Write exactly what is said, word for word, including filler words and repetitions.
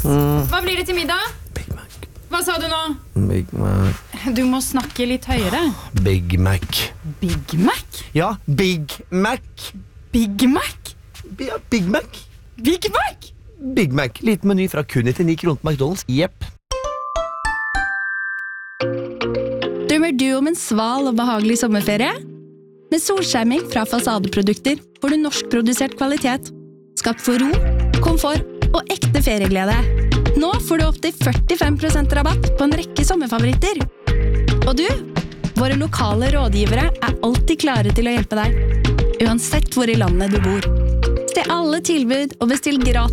Mm. Hva blir det til middag? Big Mac. Hva sa du nå? Big Mac. Du må snakke litt høyere. Big Mac. Big Mac? Ja, Big Mac. Big Mac? Ja, Big Mac. Big Mac? Big Mac. Liten meny fra kun nittionio kroner på McDonald's. Jepp. Drømmer du om en sval og behagelig sommerferie? Med solskjerming fra Fasadeprodukter får du norskprodusert kvalitet. Skapt for ro, komfort og ekte ferieglede. Nå får du opp til førtifem prosent rabatt på en rekke sommerfavoritter. Og du, våre lokale rådgivere er alltid klare til å hjelpe deg. Uansett hvor i landet du bor. Se alle tilbud og bestill gratis